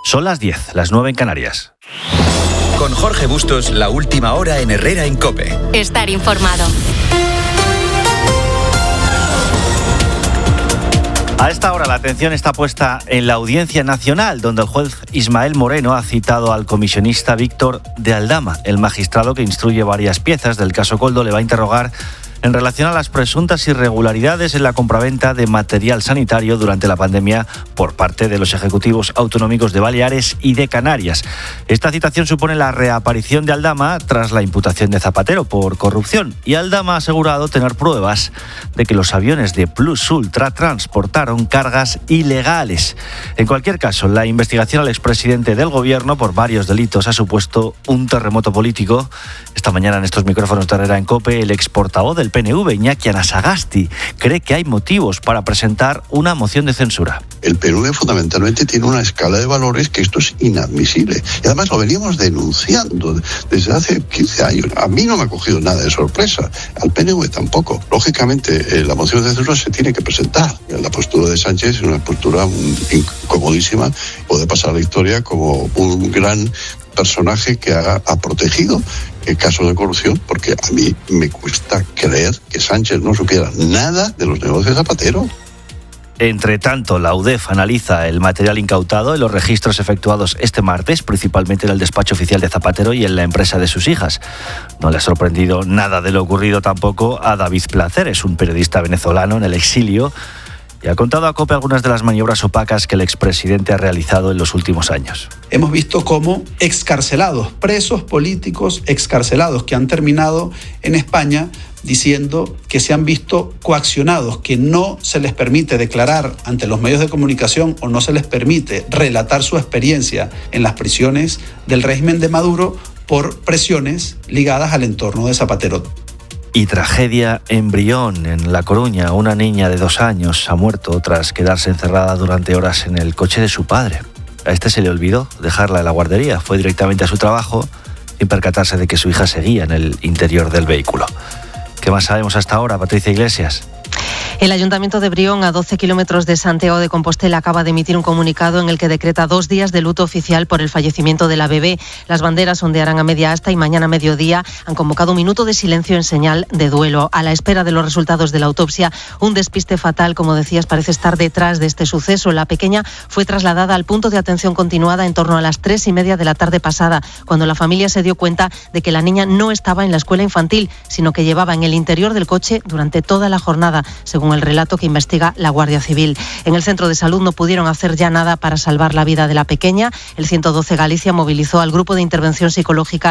Son las 10, las 9 en Canarias. Con Jorge Bustos, la última hora en Herrera en COPE. Estar informado. A esta hora la atención está puesta en la Audiencia Nacional, donde el juez Ismael Moreno ha citado al comisionista Víctor de Aldama. El magistrado que instruye varias piezas del caso Koldo le va a interrogar en relación a las presuntas irregularidades en la compraventa de material sanitario durante la pandemia por parte de los ejecutivos autonómicos de Baleares y de Canarias. Esta citación supone la reaparición de Aldama tras la imputación de Zapatero por corrupción, y Aldama ha asegurado tener pruebas de que los aviones de Plus Ultra transportaron cargas ilegales. En cualquier caso, la investigación al expresidente del gobierno por varios delitos ha supuesto un terremoto político. Esta mañana en estos micrófonos de Herrera en COPE, el exportavoz del PNV, Iñaki Anasagasti, cree que hay motivos para presentar una moción de censura. El PNV fundamentalmente tiene una escala de valores que esto es inadmisible. Y además lo veníamos denunciando desde hace 15 años. A mí no me ha cogido nada de sorpresa, al PNV tampoco. Lógicamente, la moción de censura se tiene que presentar. La postura de Sánchez es una postura incomodísima. Puede pasar a la historia como un gran personaje que ha protegido casos de corrupción, porque a mí me cuesta creer que Sánchez no supiera nada de los negocios de Zapatero. Entre tanto, la UDEF analiza el material incautado en los registros efectuados este martes, principalmente en el despacho oficial de Zapatero y en la empresa de sus hijas. No le ha sorprendido nada de lo ocurrido tampoco a David Placer, es un periodista venezolano en el exilio, y ha contado a COPE algunas de las maniobras opacas que el expresidente ha realizado en los últimos años. Hemos visto cómo excarcelados, presos políticos excarcelados que han terminado en España diciendo que se han visto coaccionados, que no se les permite declarar ante los medios de comunicación o no se les permite relatar su experiencia en las prisiones del régimen de Maduro por presiones ligadas al entorno de Zapatero. Y tragedia en Brión, en La Coruña. Una niña de 2 años ha muerto tras quedarse encerrada durante horas en el coche de su padre. A este se le olvidó dejarla en la guardería. Fue directamente a su trabajo sin percatarse de que su hija seguía en el interior del vehículo. ¿Qué más sabemos hasta ahora, Patricia Iglesias? El Ayuntamiento de Brión, a 12 kilómetros de Santiago de Compostela, acaba de emitir un comunicado en el que decreta 2 días de luto oficial por el fallecimiento de la bebé. Las banderas ondearán a media asta y mañana a mediodía han convocado un minuto de silencio en señal de duelo. A la espera de los resultados de la autopsia, un despiste fatal, como decías, parece estar detrás de este suceso. La pequeña fue trasladada al punto de atención continuada en torno a las 3:30 de la tarde pasada, cuando la familia se dio cuenta de que la niña no estaba en la escuela infantil, sino que llevaba en el interior del coche durante toda la jornada, según el relato que investiga la Guardia Civil. En el centro de salud no pudieron hacer ya nada para salvar la vida de la pequeña. El 112 Galicia movilizó al grupo de intervención psicológica